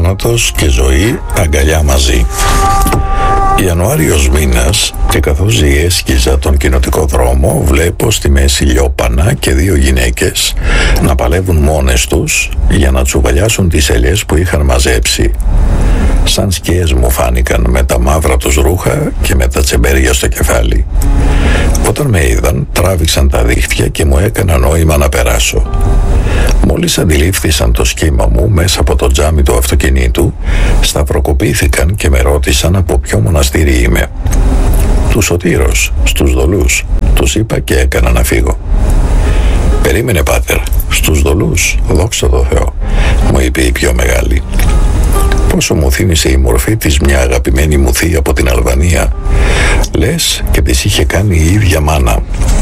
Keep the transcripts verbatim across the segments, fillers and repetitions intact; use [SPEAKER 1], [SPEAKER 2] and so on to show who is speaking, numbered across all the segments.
[SPEAKER 1] θάνατος και ζωή αγκαλιά μαζί. Ιανουάριος μήνας και καθώς διέσκιζα τον κοινοτικό δρόμο, βλέπω στη μέση λιόπανα και δύο γυναίκες να παλεύουν μόνες τους για να τσουβαλιάσουν τις ελιές που είχαν μαζέψει. Σαν σκιές μου φάνηκαν με τα μαύρα τους ρούχα και με τα τσεμπέρια στο κεφάλι. Όταν με είδαν, τράβηξαν τα δίχτυα και μου έκανα νόημα να περάσω. Μόλις αντιλήφθησαν το σχήμα μου μέσα από το τζάμι του αυτοκινήτου, σταυροκοπήθηκαν και με ρώτησαν από ποιο μοναστήρι είμαι. Του Σωτήρος, στους Δολούς, τους είπα και έκανα να φύγω. «Περίμενε, πάτερ, στους Δολούς, δόξα τω Θεώ», μου είπε η πιο μεγάλη. Πόσο μου θύμισε η μορφή της μια αγαπημένη μου θεία από την Αλβανία. Λες και της είχε κάνει η ίδια μάνα.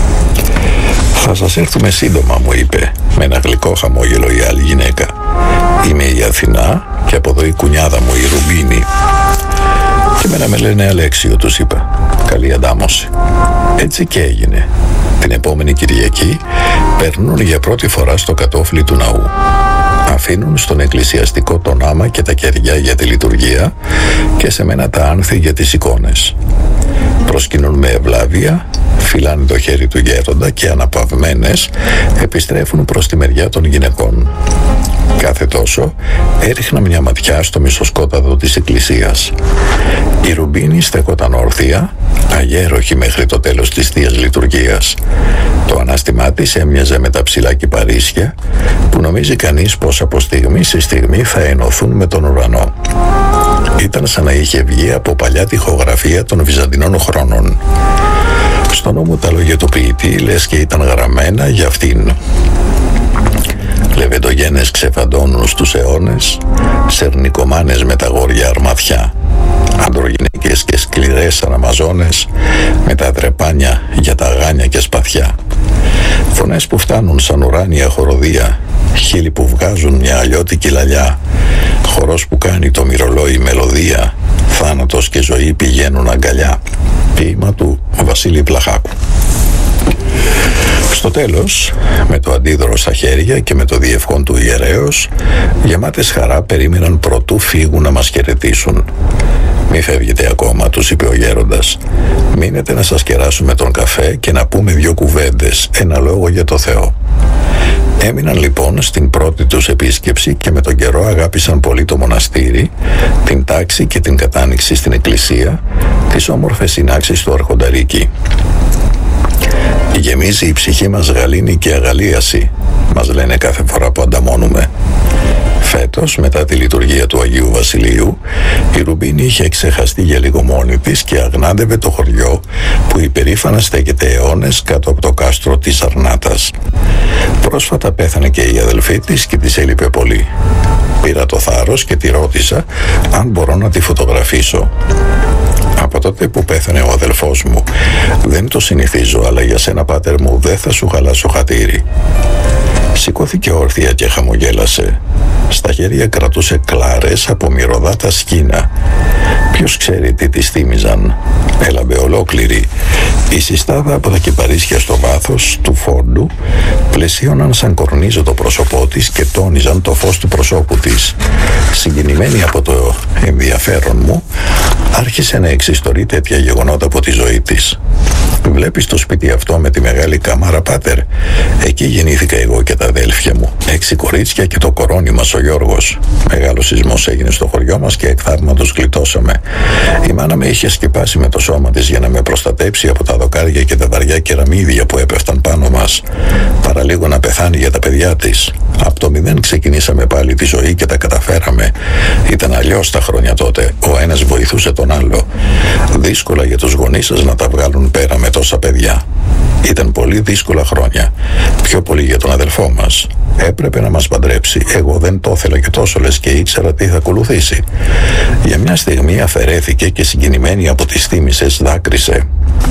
[SPEAKER 1] «Θα σας έρθουμε σύντομα», μου είπε με ένα γλυκό χαμόγελο η άλλη γυναίκα. «Είμαι η Αθηνά και από εδώ η κουνιάδα μου η Ρουμπίνη». «Και εμένα με λένε Αλέξιο», τους είπα. «Καλή αντάμωση». Έτσι και έγινε. Την επόμενη Κυριακή περνούν για πρώτη φορά στο κατόφλι του ναού. Αφήνουν στον εκκλησιαστικό τον άμα και τα κεριά για τη λειτουργία και σε μένα τα άνθη για τις εικόνες. Προσκυνούν με ευλάβεια, φυλάνε το χέρι του γέροντα και αναπαυμένες επιστρέφουν προς τη μεριά των γυναικών. Κάθε τόσο έριχνα μια ματιά στο μισοσκόταδο της εκκλησίας. Η Ρουμπίνη στεκόταν όρθια, αγέροχη μέχρι το τέλος της θείας λειτουργίας. Το ανάστημά της έμοιαζε με τα ψηλά κυπαρίσια που νομίζει κανείς πως από στιγμή σε στιγμή θα ενωθούν με τον ουρανό. Ήταν σαν να είχε βγει από παλιά τοιχογραφία των Βυζαντινών χρόνων. Στο νόμο τα λόγια του ποιητή λες και ήταν γραμμένα για αυτήν. Λεβεντογένες ξεφαντώνουν στους αιώνες, σερνικομάνες με τα γόρια αρμαθιά, ανδρογυναίκες και σκληρές αναμαζώνες με τα δρεπάνια για τα γάνια και σπαθιά. Φωνές που φτάνουν σαν ουράνια χοροδία, χείλη που βγάζουν μια αλλιώτικη λαλιά, χορός που κάνει το μυρολόι μελωδία, θάνατος και ζωή πηγαίνουν αγκαλιά. Ποίημα του Βασίλη Βλαχάκου. Στο τέλος, με το αντίδωρο στα χέρια και με το διευχόν του ιερέως, γεμάτες χαρά περίμεναν προτού φύγουν να μας χαιρετήσουν. «Μη φεύγετε ακόμα», τους είπε ο γέροντας. «Μείνετε να σας κεράσουμε τον καφέ και να πούμε δυο κουβέντες, ένα λόγο για το Θεό». Έμειναν λοιπόν στην πρώτη τους επίσκεψη και με τον καιρό αγάπησαν πολύ το μοναστήρι, την τάξη και την κατάνοιξη στην εκκλησία, τις όμορφες συνάξεις του αρχονταρίκη. «Γεμίζει η ψυχή μας γαλήνη και αγαλίαση», μας λένε κάθε φορά που ανταμώνουμε. Φέτος, μετά τη λειτουργία του Αγίου Βασιλείου, η Ρουμπίνη είχε ξεχαστεί για λίγο μόνη της και αγνάντευε το χωριό που υπερήφανα στέκεται αιώνες κάτω από το κάστρο της Αρνάτας. Πρόσφατα πέθανε και η αδελφή της και της έλειπε πολύ. Πήρα το θάρρος και τη ρώτησα αν μπορώ να τη φωτογραφίσω. «Από τότε που πέθανε ο αδελφός μου, δεν το συνηθίζω, αλλά για σένα, πάτερ μου, δεν θα σου χαλάσω χατήρι». Σηκώθηκε όρθια και χαμογέλασε. Στα χέρια κρατούσε κλάρες από μυρωδάτα σκίνα. Ποιος ξέρει τι τις θύμιζαν. Έλαμπε ολόκληρη. Η συστάδα από τα κυπαρίσια στο βάθος του φόντου πλαισίωναν σαν κορνίζο το πρόσωπό της και τόνιζαν το φως του προσώπου της. Συγκινημένη από το ενδιαφέρον μου, άρχισε να εξιστορεί τέτοια γεγονότα από τη ζωή της. «Βλέπεις το σπίτι αυτό με τη μεγάλη καμάρα, πάτερ? Εκεί γεννήθηκα εγώ και τα αδέλφια μου. Έξι κορίτσια και το κορώνι μας ο Γιώργος. Μεγάλος σεισμός έγινε στο χωριό μας και εκ θαύματος γλιτώσαμε. Η μάνα με είχε σκεπάσει με το σώμα της για να με προστατέψει από τα δοκάρια και τα βαριά κεραμίδια που έπεφταν πάνω μας. Παραλίγο να πεθάνει για τα παιδιά της. Από το μηδέν ξεκινήσαμε πάλι τη ζωή και τα καταφέραμε. Ήταν αλλιώς τα χρόνια τότε. Ο ένας βοηθούσε τον άλλο. Δύσκολα για τους γονείς σας να τα βγάλουν πέρα με τόσα παιδιά. Ήταν πολύ δύσκολα χρόνια. Πιο πολύ για τον αδελφό μας. Έπρεπε να μας παντρέψει. Εγώ δεν το ήθελα και τόσο, λες και ήξερα τι θα ακολουθήσει. Για μια στιγμή αφαιρέθηκε και συγκινημένη από τις θύμησες δάκρυσε.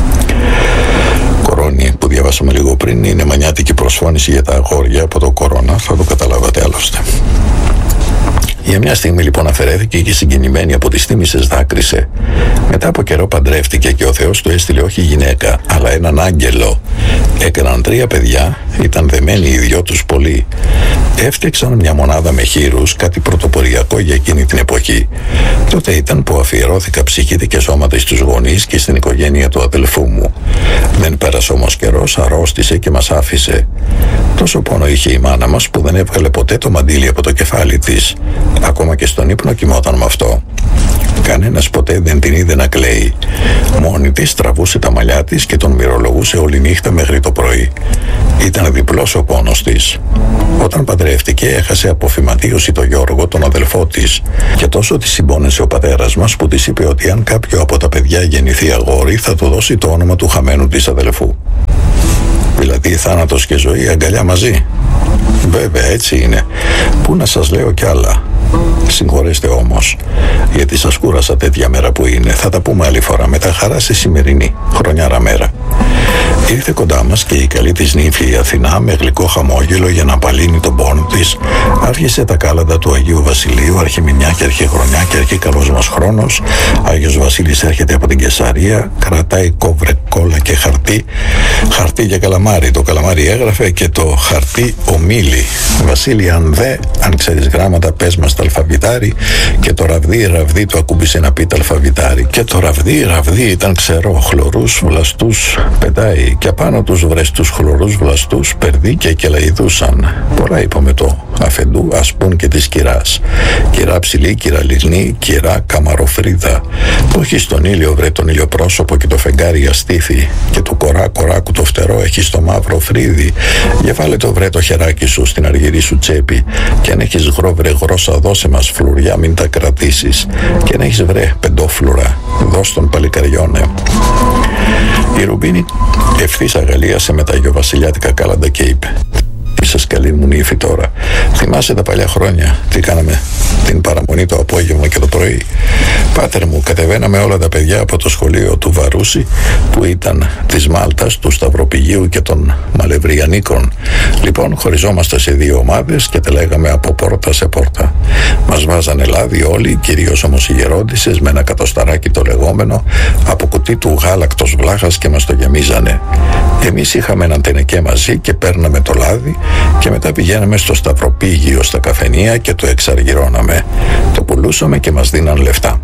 [SPEAKER 1] Κορώνη που διαβάσαμε λίγο πριν είναι μανιάτικη προσφώνηση για τα αγόρια από το κορώνα. Θα το καταλάβατε άλλωστε. Για μια στιγμή λοιπόν αφαιρέθηκε και συγκινημένη από τις θύμησες δάκρυσε. Μετά από καιρό παντρεύτηκε και ο Θεός του έστειλε όχι γυναίκα, αλλά έναν άγγελο. Έκαναν τρία παιδιά, ήταν δεμένοι οι δυο τους πολύ. Έφτιαξαν μια μονάδα με χείρους, κάτι πρωτοποριακό για εκείνη την εποχή. Τότε ήταν που αφιερώθηκα ψυχή και σώματα στους γονείς και στην οικογένεια του αδελφού μου. Δεν πέρασε όμως καιρός, αρρώστησε και μας άφησε. Τόσο πόνο είχε η μάνα μας που δεν έβγαλε ποτέ το μαντίλι από το κεφάλι της. Ακόμα και στον ύπνο κοιμόταν με αυτό. Κανένας ποτέ δεν την είδε να κλαίει. Μόνη της τραβούσε τα μαλλιά της και τον μυρολογούσε όλη νύχτα μέχρι το πρωί. Ήταν διπλός ο πόνος της. Όταν παντρεύτηκε, έχασε από φυματίωση το Γιώργο, τον αδελφό της, και τόσο τη συμπόνεσε ο πατέρας μας που της είπε ότι αν κάποιο από τα παιδιά γεννηθεί αγόρι, θα του δώσει το όνομα του χαμένου της αδελφού. Δηλαδή θάνατος και ζωή αγκαλιά μαζί. Βέβαια έτσι είναι. Πού να σας λέω κι άλλα. Συγχωρέστε όμως, γιατί σας κούρασα τέτοια μέρα που είναι. Θα τα πούμε άλλη φορά. Με τα χαρά στη σημερινή χρονιάρα μέρα. Ήρθε κοντά μας και η καλή της νύφη η Αθηνά με γλυκό χαμόγελο για να απαλύνει τον πόνο της. Άρχισε τα κάλαντα του Αγίου Βασιλείου, αρχιμηνιά και αρχιχρονιά και αρχή καλός μας χρόνος. Άγιος Βασίλης έρχεται από την Κεσαρία, κρατάει κόβρε, κόλλα και χαρτί. Χαρτί για καλαμάρι. Το καλαμάρι έγραφε και το χαρτί ομίλη. Βασίλη, αν δε, αν ξέρεις γράμματα, πες μας τα αλφαβητάρι. Και το ραβδί, ραβδί του ακούμπησε να πει τα αλφαβητάρι. Και το ραβδί, ραβδί ήταν ξερό, χλωρούς βλαστούς πετάει. Και απάνω τους βρες χλωρούς βλαστούς περδίκια και λαϊδούσαν. Πολλά είπαμε το αφεντού, ας πουν και της κυράς. Κυρά ψηλή, κυρά λιγνή, κυρά καμαροφρίδα. Που έχει στον ήλιο βρε τον ηλιοπρόσωπο και το φεγγάρι αστήθη. Και του κορά κοράκου το φτερό έχει στο μαύρο φρύδι. Για βάλε το βρε το χεράκι σου στην αργυρή σου τσέπη. Και αν έχεις γρό βρε γρόσα, δώσε μας φλουριά, μην τα κρατήσεις. Και αν έχεις βρε πεντόφλουρα, δώσ' τον παλικαριώνε. Η Ρουμπίνη ευθύς αγαλίασε με τα αγιοβασιλιάτικα κάλαντα και είπε: «Σας καλή μου νύφη τώρα. Θυμάσαι τα παλιά χρόνια τι κάναμε την παραμονή το απόγευμα και το πρωί? Πάτερ μου, κατεβαίναμε όλα τα παιδιά από το σχολείο του Βαρούση, που ήταν της Μάλτας, του Σταυροπηγείου και των Μαλευριανίκων. Λοιπόν, χωριζόμαστε σε δύο ομάδες και τα λέγαμε από πόρτα σε πόρτα. Μας βάζανε λάδι όλοι, κυρίως όμως οι γερόντισσες, με ένα κατοσταράκι το λεγόμενο, από κουτί του γάλακτος βλάχας και μας το γεμίζανε. Εμείς είχαμε έναν τενεκέ μαζί και παίρναμε το λάδι και μετά πηγαίναμε στο Σταυροπήγιο στα καφενεία και το εξαργυρώναμε. Το πουλούσαμε και μας δίναν λεφτά.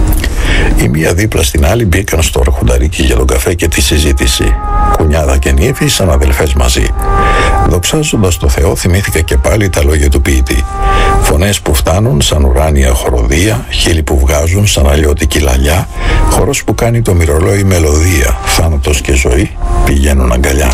[SPEAKER 1] Η μία δίπλα στην άλλη μπήκαν στο αρχονταρίκι για τον καφέ και τη συζήτηση. Κουνιάδα και νύφη σαν αδελφές μαζί. Δοξάζοντας το Θεό, θυμήθηκα και πάλι τα λόγια του ποιητή. Φωνές που φτάνουν σαν ουράνια χοροδία, χείλη που βγάζουν σαν αλλιώτικη λαλιά, χορός που κάνει το μυρολόι μελωδία, θάνατος και ζωή πηγαίνουν αγκαλιά.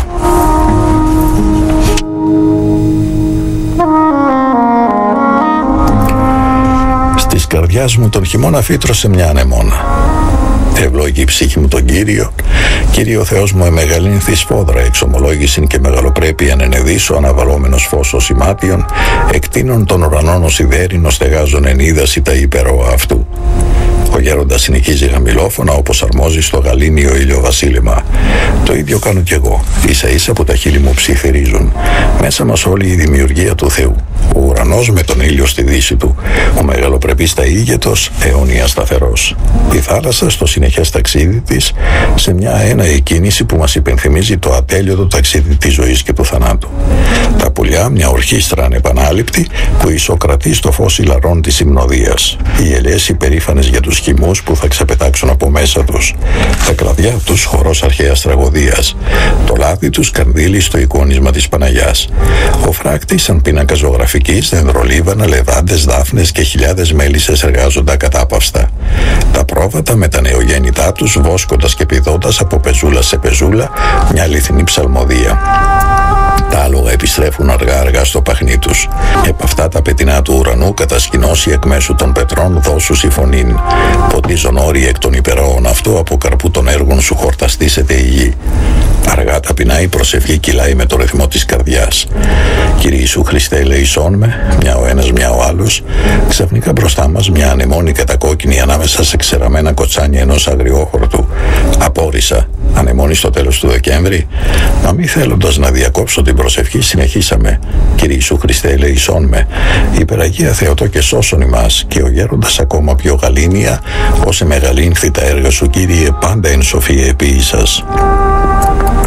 [SPEAKER 1] Της καρδιάς μου τον χειμώνα φύτρωσε μια ανεμόνα. Ευλόγη η ψύχη μου τον Κύριο. Κύριε ο Θεός μου εμεγαλύνθη σφόδρα, εξομολόγησιν και μεγαλοπρέπειαν ενεδίσω, αναβαλόμενος φως ως ημάτιον, εκτείνων των ουρανών ως ιδέρινο, στεγάζον εν είδαση τα υπερόα αυτού. Ο γέροντας συνεχίζει γαμηλόφωνα, όπως αρμόζει στο γαλήνιο ηλιοβασίλεμα. Το ίδιο κάνω κι εγώ, ίσα ίσα που τα χείλη μου ψιθυρίζουν. Μέσα μας όλη η δημιουργία του Θεού. Ο ουρανός με τον ήλιο στη δύση του, ο μεγαλοπρεπής ταΐγετος, αιώνια σταθερός. Η θάλασσα στο συνεχές ταξίδι της, σε μια έναη κίνηση που μας υπενθυμίζει το ατέλειωτο ταξίδι της ζωής και του θανάτου. Τα πουλιά, μια ορχήστρα ανεπανάληπτη που ισοκρατεί στο φως ηλαρών της υμνοδίας. Οι ελιές υπερήφανες για τους χυμούς που θα ξεπετάξουν από μέσα τους. Τα κλαδιά τους χορός αρχαίας τραγωδίας. Το λάδι τους κανδύλι στο εικόνισμα της Παναγιάς. Ο φράκτης σαν πίνακα ζωγραφικής, δενδρολίβανα, λεβάντες, δάφνες και χιλιάδες μέλισσες εργάζονται ακατάπαυστα. Τα πρόβατα με τα νεογέννητά τους βόσκοντας και πηδώντας από πεζούλα σε πεζούλα μια αληθινή ψαλμοδία. Τα άλογα επιστρέφουν αργά-αργά στο παχνί τους. Επ' αυτά τα πετεινά του ουρανού κατασκηνώσει εκ μέσου των πετρών δώσους η φωνήν. Ποντίζον όροι εκ των υπερώων αυτού, από καρπού των έργων σου χορταστήσεται η γη. Αργά ταπεινά η προσευχή κυλάει με το ρυθμό της καρδιάς. Κύριε Ιησού Χριστέ, ελεησόν με, μια ο ένας μια ο άλλος. Ξαφνικά μπροστά μας μια ανεμόνη κατακόκκινη ανάμεσα σε ξεραμένα κοτσάνια ενός αγριόχορτου. Απόρρισα. Ανεμόνη στο τέλος του Δεκέμβρη. Μα μη θέλοντας να διακόψω την προσευχή, συνεχίσαμε. Κύριε Ιησού Χριστέ, ελεησόν με. Υπεραγία Θεοτό και σώσον ημάς. Και ο γέροντας ακόμα πιο γαλήνια, όσε μεγαλύνθη τα έργα σου, Κύριε, πάντα εν σοφία επίησας.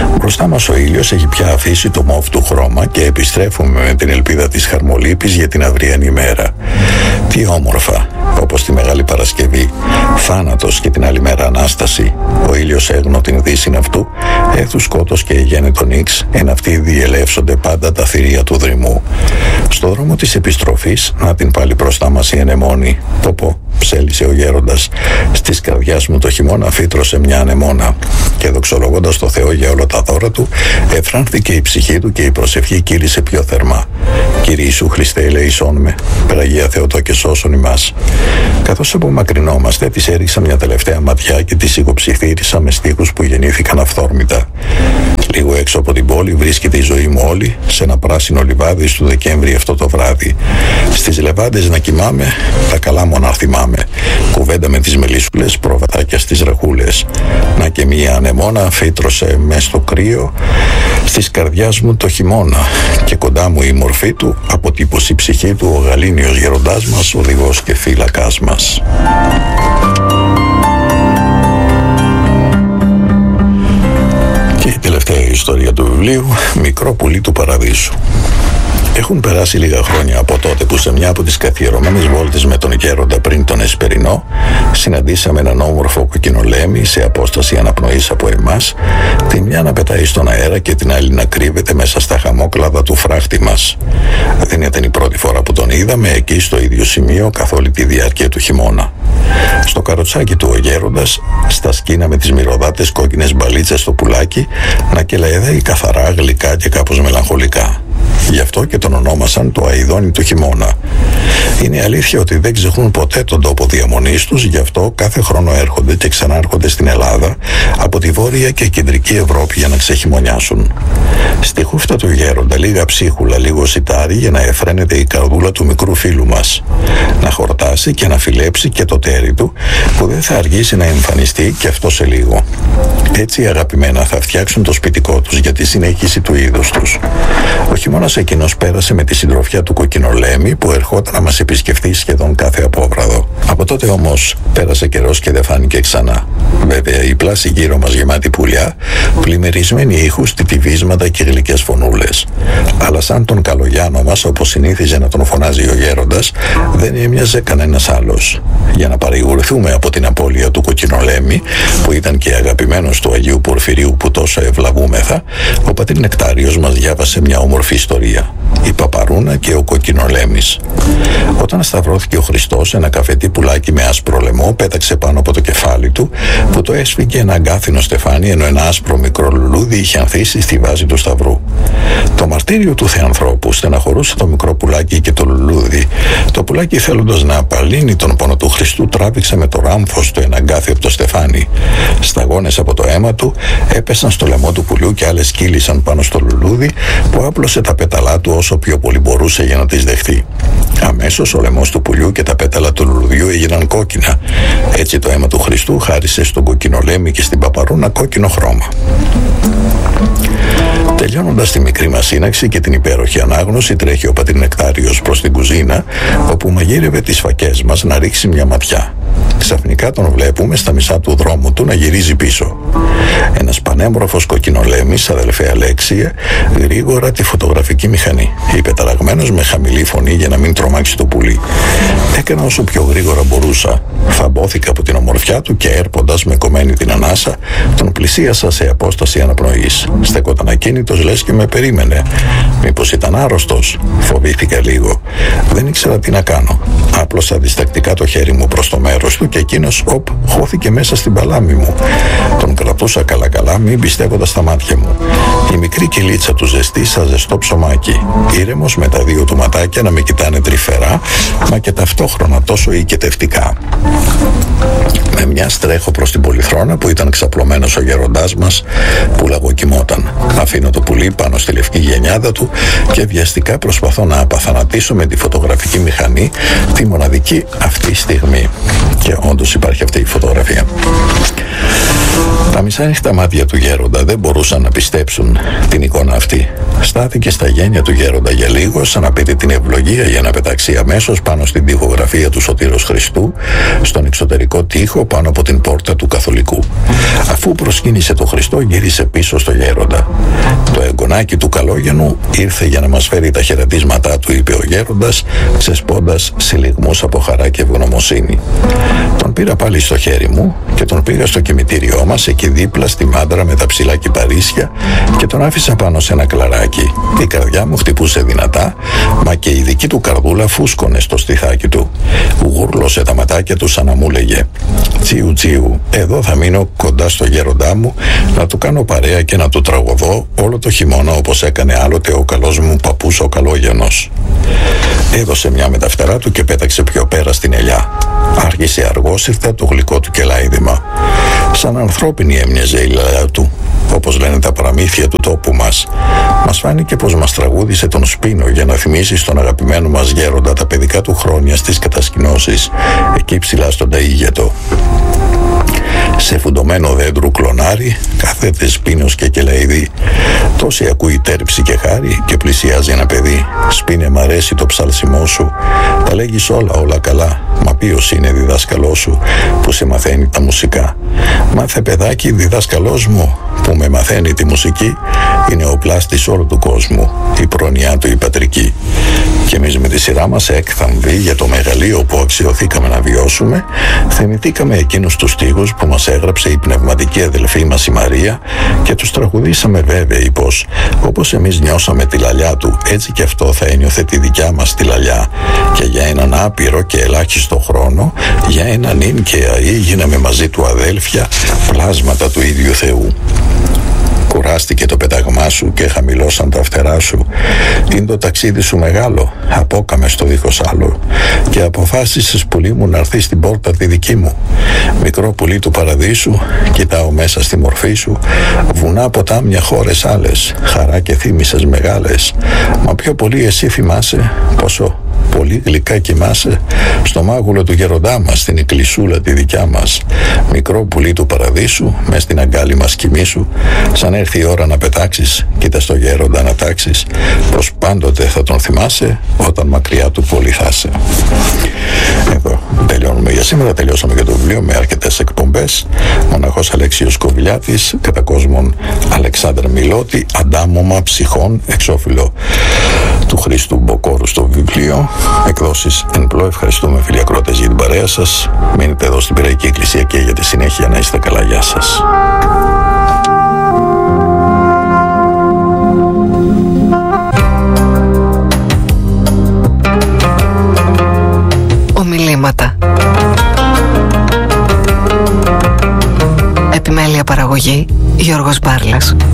[SPEAKER 1] Μπροστά μας ο ήλιος έχει πια αφήσει το μόβ του χρώμα και επιστρέφουμε με την ελπίδα της χαρμολύπης για την αυριανή μέρα. Τι όμορφα, όπως τη Μεγάλη Παρασκευή, θάνατος και την άλλη μέρα Ανάσταση. Ο ήλιος έγνω την δύσιν αυτού, έθου σκότος και γένετον ίξ, εν αυτοί διελεύσονται πάντα τα θηρία του δρυμού. Στο δρόμο της επιστροφής, να την πάλι μπροστά μας η ανεμόνη. Πω πω, ψέλισε ο γέροντας. Στις καρδιάς μου το χειμώνα φύτρωσε μια ανεμόνα. Και δοξολογώντας το Θεό για όλα τα δώρα του, εφράνθηκε η ψυχή του και η προσευχή κύλησε πιο θερμά. Κύριε Ιησού Χριστέ, ελεησόν με, Παναγία Θεοτό και σώσον ημάς. Καθώς απομακρυνόμαστε, της έριξα μια τελευταία ματιά και της σιγοψιθύρισα με στίχους που γεννήθηκαν αυθόρμητα. Λίγο έξω από την πόλη βρίσκεται η ζωή μου όλη, σε ένα πράσινο λιβάδι του Δεκέμβρη αυτό το βράδυ. Στις λεβάντες να κοιμάμαι, τα καλά μου να θυμάμαι. Κουβέντα με τις μελισσούλες, προβατάκια στις ραχούλες. Να και μια ανεμόνα φύτρωσε μες στο κρύο, στις καρδιάς μου το χειμώνα. Και κοντά μου η μορφή του, αποτύπωσε η ψυχή του, ο γαλήνιος γεροντάς μας, οδηγός και φύλακας μας. Και η τελευταία ιστορία του βιβλίου, Μικρό πουλί του Παραδείσου. Έχουν περάσει λίγα χρόνια από τότε που σε μια από τις καθιερωμένες βόλτες με τον γέροντα πριν τον Εσπερινό συναντήσαμε έναν όμορφο κοκκινολέμη σε απόσταση αναπνοής από εμάς, τη μια να πετάει στον αέρα και την άλλη να κρύβεται μέσα στα χαμόκλαδα του φράχτη μας. Δεν ήταν η πρώτη φορά που τον είδαμε εκεί στο ίδιο σημείο καθ' όλη τη διάρκεια του χειμώνα. Στο καροτσάκι του ο γέροντας, στα σκίνα με τις μυρωδάτες κόκκινες μπαλίτσες στο πουλάκι, να κελαεδάει καθαρά, γλυκά και κάπως μελαγχολικά. Γι' αυτό και τον ονόμασαν το αηδόνι του χειμώνα. Είναι αλήθεια ότι δεν ξεχνούν ποτέ τον τόπο διαμονής τους, γι' αυτό κάθε χρόνο έρχονται και ξανάρχονται στην Ελλάδα από τη Βόρεια και Κεντρική Ευρώπη για να ξεχειμονιάσουν. Στη χούφτα του γέροντα λίγα ψίχουλα, λίγο σιτάρι για να εφραίνεται η καρδούλα του μικρού φίλου μας. Να χορτάσει και να φιλέψει και το τέρι του που δεν θα αργήσει να εμφανιστεί και αυτό σε λίγο. Έτσι αγαπημένα θα φτιάξουν το σπιτικό τους για τη συνέχιση του είδους τους. Ο χειμώνας εκείνος πέρασε με τη συντροφιά του κοκκινολέμη που ερχόταν να μας επισκεφτεί σχεδόν κάθε απόβραδο. Από τότε όμως πέρασε καιρός και δεν φάνηκε ξανά. Βέβαια η πλάση γύρω μας γεμάτη πουλιά, πλημμυρισμένοι ήχους, τιτιβίσματα και γλυκές φωνούλες. Αλλά σαν τον Καλογιάνο μας, όπως συνήθιζε να τον φωνάζει ο γέροντας, δεν έμοιαζε κανένας άλλος. Για να παρηγορηθούμε από την απώλεια του κοκκινολέμη, που ήταν και αγαπημένος του Αγίου Πορφυρίου που τόσο ευλαβούμεθα, ο πατήρ Νεκτάριος μας διάβασε μια όμορφη ιστορία. Η Παπαρούνα και ο Κοκκινολέμης. Όταν σταυρώθηκε ο Χριστός, ένα καφετί πουλάκι με άσπρο λαιμό πέταξε πάνω από το κεφάλι του, που το έσφυγε ένα αγκάθινο στεφάνι, ενώ ένα άσπρο μικρό λουλούδι είχε ανθίσει στη βάση του σταυρού. Το μαρτύριο του Θεανθρώπου στεναχωρούσε το μικρό πουλάκι και το λουλούδι. Το πουλάκι, θέλοντας να απαλύνει τον πόνο του Χριστού, τράβηξε με το ράμφος του ένα αγκάθι από το στεφάνι. Σταγόνες από το αίμα του έπεσαν στο λαιμό του πουλιού και άλλες κύλησαν πάνω στο λουλούδι, που άπλωσε τα πέταλά του όσο πιο πολύ μπορούσε για να τις δεχτεί. Αμέσως ο λαιμός του πουλιού και τα πέταλα του λουλουδιού έγιναν κόκκινα. Έτσι το αίμα του Χριστού χάρισε στον Κοκκινολέμη και στην Παπαρούνα κόκκινο χρώμα. Τελειώνοντας τη μικρή μας σύναξη και την υπέροχη ανάγνωση, τρέχει ο πατήρ Νεκτάριος προς την κουζίνα, όπου μαγείρευε τις φακές μας να ρίξει μια ματιά. Ξαφνικά τον βλέπουμε στα μισά του δρόμου του να γυρίζει πίσω. Ένας πανέμορφος κοκκινολέμης, αδελφέ Αλέξια, γρήγορα τη φωτογραφική μηχανή, είπε ταραγμένος με χαμηλή φωνή για να μην τρομάξει το πουλί. Έκανα όσο πιο γρήγορα μπορούσα. Φαμπόθηκα από την ομορφιά του και έρποντας με κομμένη την ανάσα, τον πλησίασα σε απόσταση αναπνοής. Στεκόταν ακίνητος, λες και με περίμενε. Μήπως ήταν άρρωστος? Φοβήθηκα λίγο. Δεν ήξερα τι να κάνω. Άπλωσα διστακτικά το χέρι μου προς το μέρος του και εκείνος, οπ, χώθηκε μέσα στην παλάμη μου. Τον κρατούσα καλά-καλά, μην πιστεύοντας τα μάτια μου. Η μικρή κυλίτσα του ζεστή σαν ζεστό ψωμάκι. Ήρεμος με τα δύο του ματάκια να με κοιτάνε τρυφερά, μα και ταυτόχρονα τόσο οικετευτικά. Με μια στρέχω προς την πολυθρόνα που ήταν ξαπλωμένος ο γεροντάς μας που λαγοκοιμόταν. Αφήνω το πουλί πάνω στη λευκή γενιάδα του και βιαστικά προσπαθώ να απαθανατήσω με τη φωτογραφική μηχανή τη μοναδική αυτή στιγμή. Και όντως υπάρχει αυτή η φωτογραφία. Τα μισάνυχτα μάτια του γέροντα δεν μπορούσαν να πιστέψουν την εικόνα αυτή. Στάθηκε στα γένια του γέροντα για λίγο, σαν να πέτει την ευλογία για να πετάξει αμέσως πάνω στην τοιχογραφία του Σωτήρος Χριστού, στον εξωτερικό τοίχο πάνω από την πόρτα του Καθολικού. Αφού προσκύνησε το Χριστό, γύρισε πίσω στο γέροντα. Το εγγονάκι του Καλόγενου ήρθε για να μας φέρει τα χαιρετίσματά του, είπε ο γέροντας, ξεσπώντας σιλιγμούς από χαρά και ευγνωμοσύνη. Τον πήρα πάλι στο χέρι μου και τον πήγα στο κημητήριό μας, εκεί δίπλα στη μάντρα με τα ψηλά κυπαρίσια, και τον άφησα πάνω σε ένα κλαράκι. Η καρδιά μου χτυπούσε δυνατά, μα και η δική του καρδούλα φούσκωνε στο στιθάκι του. Γούρλωσε τα ματάκια του σαν να μου λέγε: «Τσίου τσίου, εδώ θα μείνω κοντά στο γέροντά μου, να του κάνω παρέα και να του τραγωδώ όλο το χειμώνα, όπως έκανε άλλοτε ο καλός μου παππούς ο Καλόγενος». Έδωσε μια με τα φτερά του και πέταξε πιο πέρα στην ελιά. Άρχισε αργόσυρτα το γλυκό του κελάιδημα. Σαν ανθρώπινη έμοιαζε η λαλιά του, όπως λένε τα παραμύθια του τόπου μας. Μας φάνηκε πως μας τραγούδισε τον Σπίνο για να θυμίσει στον αγαπημένο μας γέροντα τα παιδικά του χρόνια στις κατασκηνώσεις, εκεί ψηλά στον Ταΐγετο. Σε φουντωμένο δέντρου κλονάρι κάθεται Σπίνος και κελαηδεί. Τόση ακούει τέρψη και χάρη και πλησιάζει ένα παιδί. «Σπίνε, μ' αρέσει το ψαλσιμό σου. Τα λέγεις όλα, όλα καλά. Μα ποιος είναι διδάσκαλός σου που σε μαθαίνει τα μουσικά?» «Μάθε, παιδάκι, διδάσκαλός μου που με μαθαίνει τη μουσική είναι ο πλάστης όλου του κόσμου, η πρόνοιά του η πατρική». Και εμείς με τη σειρά μας, έκθαμβοι για το μεγαλείο που αξιωθήκαμε να βιώσουμε, θυμηθήκαμε εκείνους τους στίχους που μας έγραψε η πνευματική αδελφή μας η Μαρία και τους τραγουδήσαμε βέβαιοι πως όπως εμείς νιώσαμε τη λαλιά του, έτσι και αυτό θα ένιωθε τη δικιά μας τη λαλιά, και για έναν άπειρο και ελάχιστο χρόνο, για έναν ίν και αή, γίναμε μαζί του αδέλφια, πλάσματα του ίδιου Θεού. Κουράστηκε το πέταγμά σου και χαμηλώσαν τα φτερά σου. Είναι το ταξίδι σου μεγάλο, απόκαμε στο δίχως άλλο, και αποφάσισες, πουλί μου, να έρθεις στην πόρτα τη δική μου. Μικρό πουλί του παραδείσου, κοιτάω μέσα στη μορφή σου, βουνά, ποτάμια, χώρες άλλες, χαρά και θύμησες μεγάλες. Μα πιο πολύ εσύ θυμάσαι πόσο πολύ γλυκά κοιμάσαι στο μάγουλο του γεροντά μας, στην εκκλησούλα τη δικιά μας. Μικρό πουλί του παραδείσου, μες στην αγκάλι μας κοιμήσου. Σαν έρθει η ώρα να πετάξεις, κοίτα στο γέροντα να τάξεις, πως πάντοτε θα τον θυμάσαι όταν μακριά του πολύ θα είσαι. Εδώ τελειώνουμε για σήμερα. Τελειώσαμε και το βιβλίο με αρκετές εκπομπές. Μοναχός Αλέξιος Κοβιλιάτης, κατά κόσμον Αλεξάνδρ Μιλώτη, αντάμωμα ψυχών, εξώφυλλο του Χρήστου Μποκόρου στο βιβλίο. Εκδόσεις εν πλώ. Ευχαριστούμε, φίλοι ακροατές, για την παρέα σας. Μείνετε εδώ στην Πειραϊκή Εκκλησία και για τη συνέχεια να είστε καλά. Γεια σας.
[SPEAKER 2] Ομιλήματα. Επιμέλεια παραγωγή Γιώργος Μπάρλας.